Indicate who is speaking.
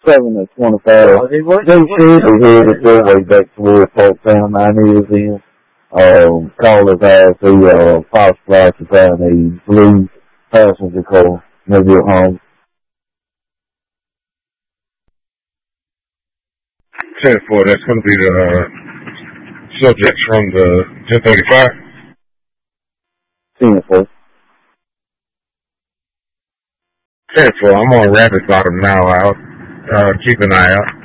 Speaker 1: 7 to 25. They should be headed their way back to where Parktown 9 is in. Call his ass a false flash to find a blue passenger car. Maybe at home.
Speaker 2: 10-4, that's going to be the subjects from the 1035.
Speaker 1: 10-4.
Speaker 2: 10-4, I'm on Rabbit Bottom now out. Keep an eye out.